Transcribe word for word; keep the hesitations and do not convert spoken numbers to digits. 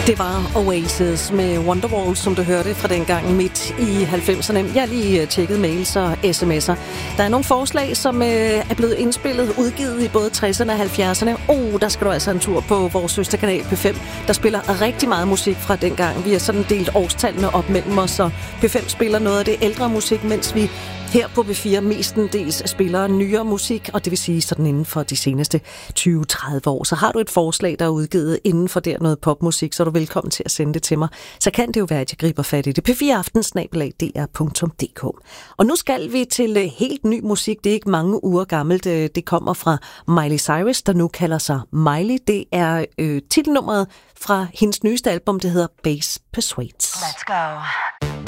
Det var Oasis med Wonderwall, som du hørte fra dengang midt i halvfemserne. Jeg har lige tjekket mails og sms'er. Der er nogle forslag, som øh, er blevet indspillet, udgivet i både tresserne og halvfjerdserne. Oh, der skal du altså en tur på vores søsterkanal P fem. Der spiller rigtig meget musik fra dengang. Vi har sådan delt årstallene op mellem os, og P fem spiller noget af det ældre musik, mens vi her på P fire mestendels spiller nyere musik, og det vil sige sådan inden for de seneste tyve til tredive år. Så har du et forslag, der er udgivet inden for der noget popmusik, så er du velkommen til at sende det til mig. Så kan det jo være, at jeg griber fat i det. P fire aften snabel-a d r punktum d k. Og nu skal vi til helt ny musik. Det er ikke mange uger gammelt. Det kommer fra Miley Cyrus, der nu kalder sig Miley. Det er øh, titelnummeret fra hendes nyeste album, det hedder Bass Persuades. Let's go.